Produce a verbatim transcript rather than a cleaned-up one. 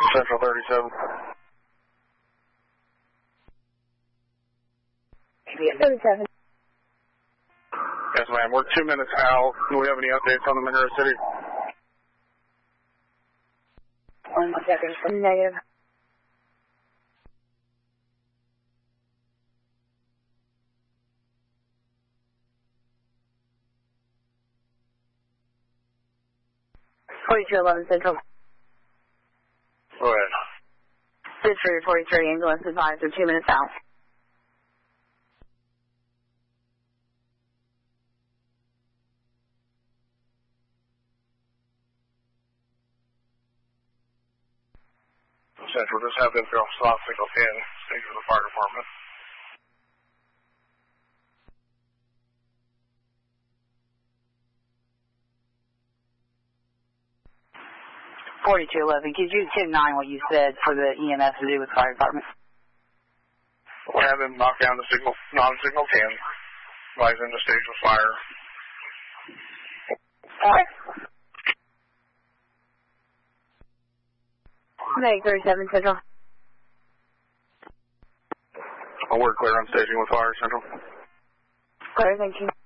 Central thirty-seven. thirty-seven. Yes, ma'am. We're two minutes out. Do we have any updates on the Monroe City? One second. Negative. forty-two eleven Central. Go ahead. District forty-three, ambulance advised, they're two minutes out. Central, just have them throw soft signal ten, stage for the fire department. forty-two eleven, could you ten nine what you said for the E M S to do with fire department? We'll have them knock down the signal, non-signal ten, rise into stage with fire. Alright. Meg thirty-seven Central. Oh, we're clear on staging with fire, Central. Clear, thank you.